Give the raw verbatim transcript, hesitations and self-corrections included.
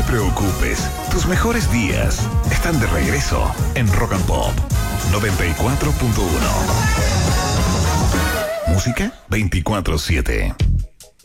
preocupes, tus mejores días están de regreso en Rock and Pop noventa y cuatro punto uno. Música veinticuatro siete.